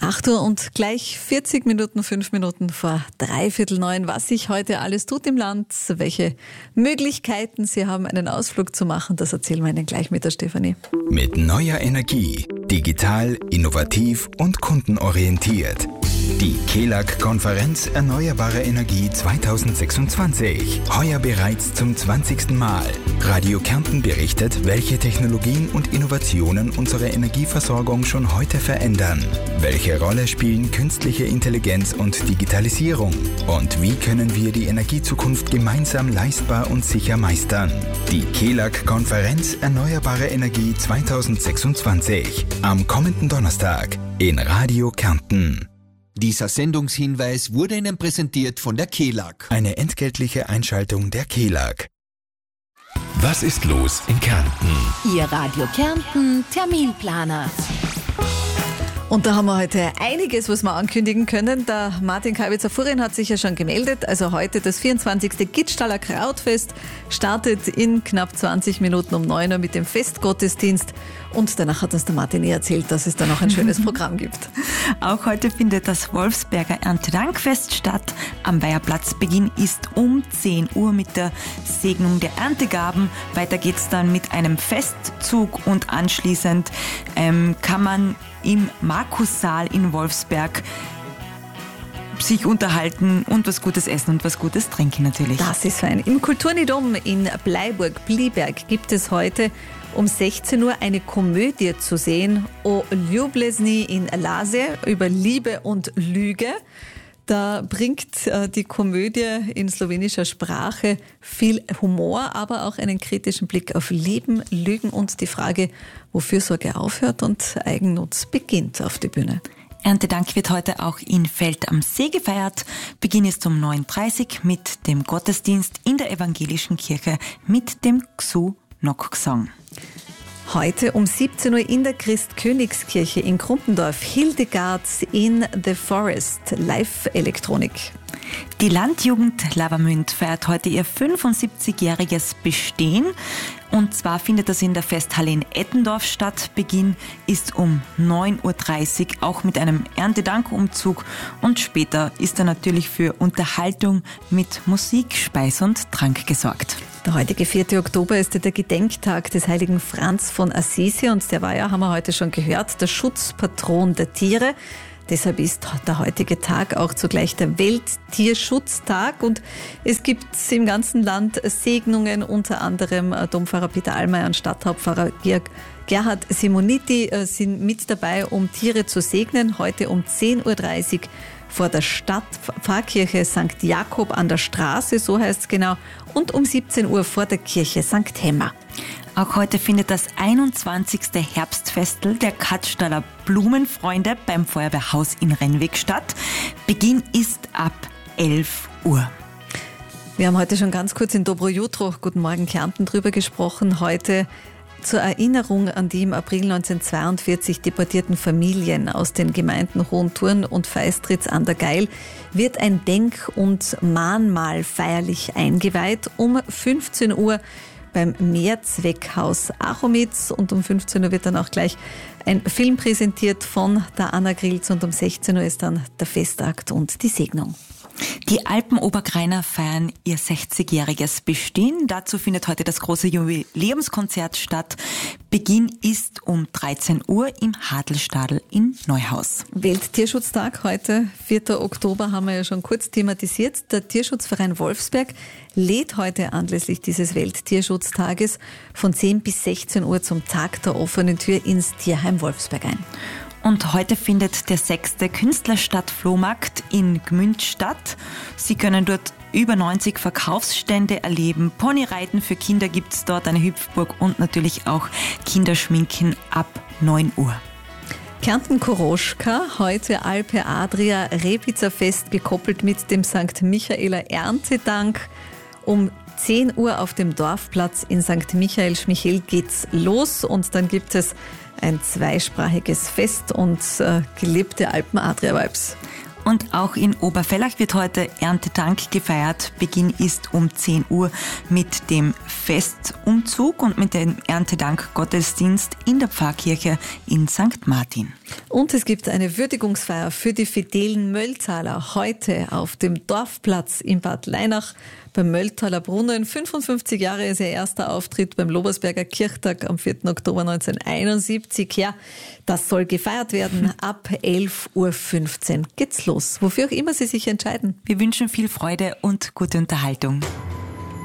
8 Uhr und gleich 5 Minuten vor 8:45, was sich heute alles tut im Land, welche Möglichkeiten Sie haben, einen Ausflug zu machen, das erzählen wir Ihnen gleich mit der Stefanie. Mit neuer Energie, digital, innovativ und kundenorientiert. Die KELAG-Konferenz Erneuerbare Energie 2026. Heuer bereits zum 20. Mal. Radio Kärnten berichtet, welche Technologien und Innovationen unsere Energieversorgung schon heute verändern. Welche Rolle spielen künstliche Intelligenz und Digitalisierung? Und wie können wir die Energiezukunft gemeinsam leistbar und sicher meistern? Die KELAG-Konferenz Erneuerbare Energie 2026. Am kommenden Donnerstag in Radio Kärnten. Dieser Sendungshinweis wurde Ihnen präsentiert von der KELAG. Eine entgeltliche Einschaltung der KELAG. Was ist los in Kärnten? Ihr Radio Kärnten Terminplaner. Und da haben wir heute einiges, was wir ankündigen können. Der Martin Kalbitzer-Furin hat sich ja schon gemeldet. Also heute das 24. Gitzstaller Krautfest startet in knapp 20 Minuten um 9 Uhr mit dem Festgottesdienst. Und danach hat uns der Martin erzählt, dass es da noch ein schönes Programm gibt. Auch heute findet das Wolfsberger Erntedankfest statt. Am Weiherplatzbeginn ist um 10 Uhr mit der Segnung der Erntegaben. Weiter geht's dann mit einem Festzug und anschließend kann man im Markussaal in Wolfsberg sich unterhalten und was Gutes essen und was Gutes trinken natürlich. Das ist fein. Im Kulturnidom in Blieberg gibt es heute um 16 Uhr eine Komödie zu sehen, O Ljublesni in Lase, über Liebe und Lüge. Da bringt die Komödie in slowenischer Sprache viel Humor, aber auch einen kritischen Blick auf Leben, Lügen und die Frage, wo Fürsorge aufhört und Eigennutz beginnt, auf die Bühne. Erntedank wird heute auch in Feld am See gefeiert. Beginn ist um 9:30 Uhr mit dem Gottesdienst in der evangelischen Kirche mit dem Gsu-Nock-Gesang. Heute um 17 Uhr in der Christkönigskirche in Krumpendorf, Hildegards in the Forest, Live-Elektronik. Die Landjugend Lavamünd feiert heute ihr 75-jähriges Bestehen. Und zwar findet das in der Festhalle in Ettendorf statt. Beginn ist um 9:30 Uhr, auch mit einem Erntedankumzug. Und später ist dann natürlich für Unterhaltung mit Musik, Speis und Trank gesorgt. Der heutige 4. Oktober ist der Gedenktag des heiligen Franz von Assisi und der war ja, haben wir heute schon gehört, der Schutzpatron der Tiere. Deshalb ist der heutige Tag auch zugleich der Welttierschutztag und es gibt im ganzen Land Segnungen, unter anderem Dompfarrer Peter Allmeier und Stadthauptpfarrer Gerhard Simoniti sind mit dabei, um Tiere zu segnen. Heute um 10:30 Uhr vor der Stadtpfarrkirche St. Jakob an der Straße, so heißt es genau, und um 17 Uhr vor der Kirche St. Hemmer. Auch heute findet das 21. Herbstfestel der Katzstaller Blumenfreunde beim Feuerwehrhaus in Rennweg statt. Beginn ist ab 11 Uhr. Wir haben heute schon ganz kurz in Dobro Jutro, Guten Morgen Kärnten, drüber gesprochen. Heute zur Erinnerung an die im April 1942 deportierten Familien aus den Gemeinden Hohenthurn und Feistritz an der Gail wird ein Denk- und Mahnmal feierlich eingeweiht um 15 Uhr beim Mehrzweckhaus Achomitz und um 15 Uhr wird dann auch gleich ein Film präsentiert von der Anna Grilz und um 16 Uhr ist dann der Festakt und die Segnung. Die Alpen-Obergreiner feiern ihr 60-jähriges Bestehen. Dazu findet heute das große Jubiläumskonzert statt. Beginn ist um 13 Uhr im Hadlstadl in Neuhaus. Welttierschutztag heute, 4. Oktober, haben wir ja schon kurz thematisiert. Der Tierschutzverein Wolfsberg lädt heute anlässlich dieses Welttierschutztages von 10 bis 16 Uhr zum Tag der offenen Tür ins Tierheim Wolfsberg ein. Und heute findet der 6. Künstlerstadt-Flohmarkt in Gmünd statt. Sie können dort über 90 Verkaufsstände erleben. Ponyreiten für Kinder gibt es dort, eine Hüpfburg und natürlich auch Kinderschminken ab 9 Uhr. Kärnten Koroschka, heute Alpe Adria Rehpizzafest gekoppelt mit dem St. Michaeler Erntedank. Um 10 Uhr auf dem Dorfplatz in St. Michael Schmichel geht's los und dann gibt es ein zweisprachiges Fest und gelebte Alpen-Adria-Vibes. Und auch in Oberfellach wird heute Erntedank gefeiert. Beginn ist um 10 Uhr mit dem Festumzug und mit dem Erntedank-Gottesdienst in der Pfarrkirche in St. Martin. Und es gibt eine Würdigungsfeier für die fidelen Mölltaler heute auf dem Dorfplatz in Bad Leinach beim Mölltaler Brunnen. 55 Jahre ist ihr erster Auftritt beim Lobersberger Kirchtag am 4. Oktober 1971. Ja, das soll gefeiert werden. Ab 11.15 Uhr geht's los. Wofür auch immer Sie sich entscheiden. Wir wünschen viel Freude und gute Unterhaltung.